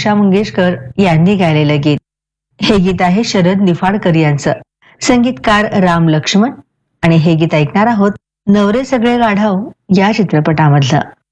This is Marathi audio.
लता मंगेशकर यांनी गायलेलं गीत. हे गीत आहे शरद निफाडकर यांचं, संगीतकार राम लक्ष्मण. आणि हे गीत ऐकणार आहोत नवरे सगळे गाढव या चित्रपटामधलं.